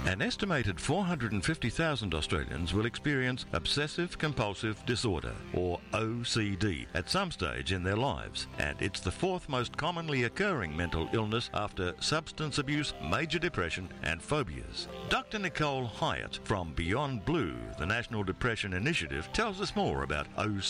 An estimated 450,000 Australians will experience obsessive compulsive disorder, or OCD, at some stage in their lives, and it's the fourth most commonly occurring mental illness after substance abuse, major depression and phobias. Dr. Nicole Hyatt from Beyond Blue, the National Depression Initiative, tells us more about OCD.